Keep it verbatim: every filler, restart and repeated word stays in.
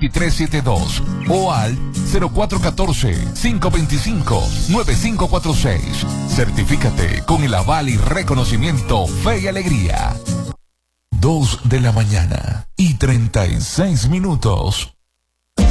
tres siete dos o al cero cuatro uno cuatro, cinco dos cinco, nueve cinco cuatro seis. Certifícate con el aval y reconocimiento Fe y Alegría. Dos de la mañana y treinta y seis minutos.